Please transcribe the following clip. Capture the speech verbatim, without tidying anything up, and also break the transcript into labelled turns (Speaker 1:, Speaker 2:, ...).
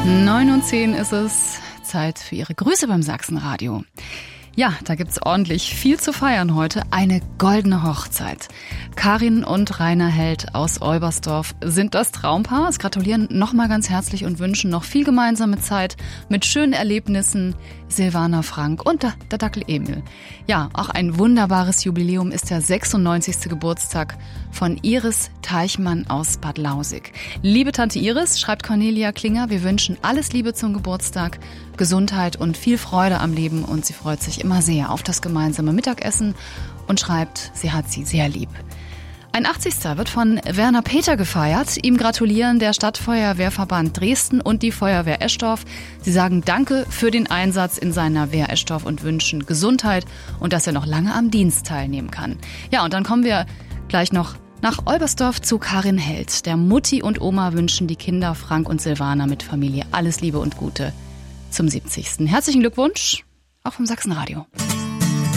Speaker 1: neun und zehn ist es. Zeit für Ihre Grüße beim Sachsenradio. Ja, da gibt's ordentlich viel zu feiern heute. Eine goldene Hochzeit. Karin und Rainer Held aus Olbersdorf sind das Traumpaar. Es gratulieren nochmal ganz herzlich und wünschen noch viel gemeinsame Zeit mit schönen Erlebnissen. Silvana Frank und der, der Dackel Emil. Ja, auch ein wunderbares Jubiläum ist der sechsundneunzigste Geburtstag von Iris Teichmann aus Bad Lausig. Liebe Tante Iris, schreibt Cornelia Klinger, wir wünschen alles Liebe zum Geburtstag, Gesundheit und viel Freude am Leben und sie freut sich immer sehr auf das gemeinsame Mittagessen und schreibt, sie hat sie sehr lieb. Ein achtzigster wird von Werner Peter gefeiert. Ihm gratulieren der Stadtfeuerwehrverband Dresden und die Feuerwehr Eschdorf. Sie sagen Danke für den Einsatz in seiner Wehr Eschdorf und wünschen Gesundheit und dass er noch lange am Dienst teilnehmen kann. Ja, und dann kommen wir gleich noch nach Olbersdorf zu Karin Held. Der Mutti und Oma wünschen die Kinder Frank und Silvana mit Familie alles Liebe und Gute zum siebzigsten Herzlichen Glückwunsch, auch vom Sachsenradio.